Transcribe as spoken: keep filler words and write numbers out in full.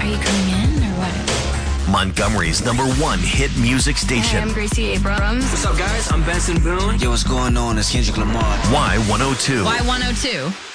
you coming in or what? Montgomery's number one hit music Hey, station. I'm Gracie Abrams. What's up, guys? I'm Benson Boone. Yo, what's going on? It's Kendrick Lamar. Y one oh two. Y one oh two.